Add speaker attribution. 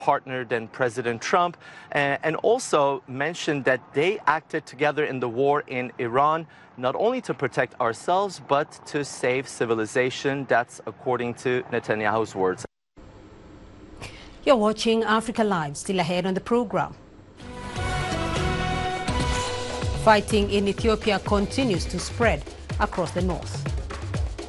Speaker 1: partner than President Trump, and also mentioned that they acted together in the war in Iran, not only to protect ourselves, but to save civilization. That's according to Netanyahu's words.
Speaker 2: You're watching Africa Live. Still ahead on the program. Fighting in Ethiopia continues to spread across the north.